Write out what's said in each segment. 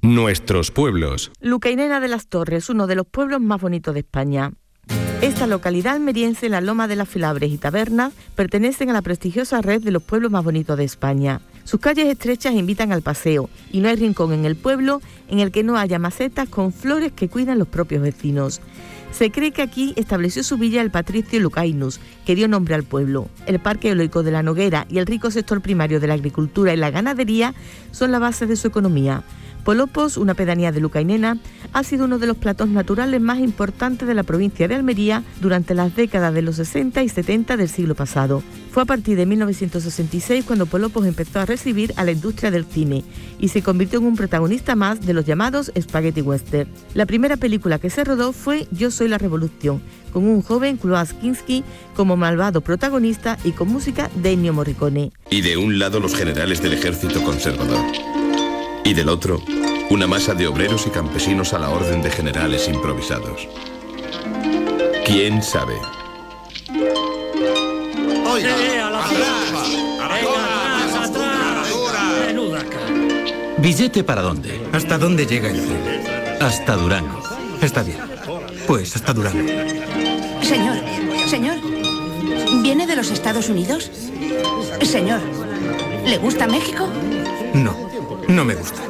Nuestros pueblos. Lucainena de las Torres, uno de los pueblos más bonitos de España. Esta localidad almeriense, la Loma de las Filabres y Tabernas, pertenecen a la prestigiosa red de los pueblos más bonitos de España. Sus calles estrechas invitan al paseo y no hay rincón en el pueblo en el que no haya macetas con flores que cuidan los propios vecinos. Se cree que aquí estableció su villa el patricio Lucainus, que dio nombre al pueblo. El parque eólico de la Noguera y el rico sector primario de la agricultura y la ganadería son la base de su economía. Polopos, una pedanía de Lucainena, ha sido uno de los platos naturales más importantes de la provincia de Almería durante las décadas de los 60 y 70 del siglo pasado. Fue a partir de 1966 cuando Polopos empezó a recibir a la industria del cine y se convirtió en un protagonista más de los llamados spaghetti western. La primera película que se rodó fue Yo soy la revolución, con un joven Klaus Kinski como malvado protagonista y con música de Ennio Morricone. Y de un lado los generales del ejército conservador. Y del otro, una masa de obreros y campesinos a la orden de generales improvisados. ¿Quién sabe? ¡Oiga! ¡A la atrás! ¡Menuda cara! ¿Billete para dónde? ¿Hasta dónde llega el tren? Hasta Durango. Está bien. Pues hasta Durango. Señor, ¿viene de los Estados Unidos? Señor, ¿le gusta México? No me gusta.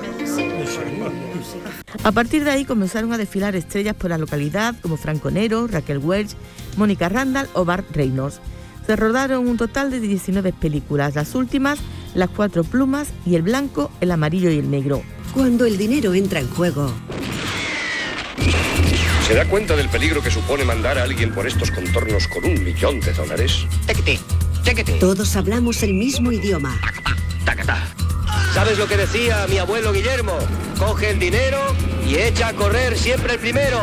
A partir de ahí comenzaron a desfilar estrellas por la localidad como Franco Nero, Raquel Welch, Mónica Randall o Bart Reynolds. Se rodaron un total de 19 películas, las últimas, Las Cuatro Plumas y El Blanco, El Amarillo y el Negro. Cuando el dinero entra en juego... ¿Se da cuenta del peligro que supone mandar a alguien por estos contornos con $1 millón? Todos hablamos el mismo idioma. ¿Sabes lo que decía mi abuelo Guillermo? Coge el dinero y echa a correr siempre el primero.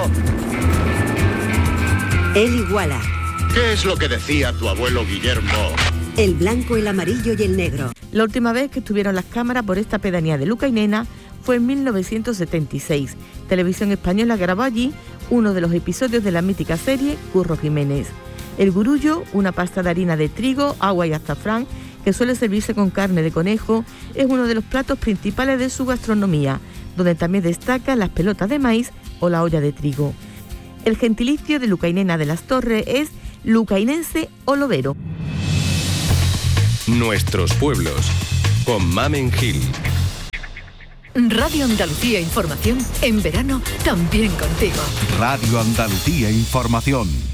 Él iguala. ¿Qué es lo que decía tu abuelo Guillermo? El blanco, el amarillo y el negro. La última vez que estuvieron las cámaras por esta pedanía de Lucainena fue en 1976. Televisión Española grabó allí uno de los episodios de la mítica serie Curro Jiménez. El gurullo, una pasta de harina de trigo, agua y azafrán, que suele servirse con carne de conejo, es uno de los platos principales de su gastronomía, donde también destacan las pelotas de maíz o la olla de trigo. El gentilicio de Lucainena de las Torres es lucainense o lobero. Nuestros pueblos, con Mamen Gil. Radio Andalucía Información, en verano también contigo. Radio Andalucía Información.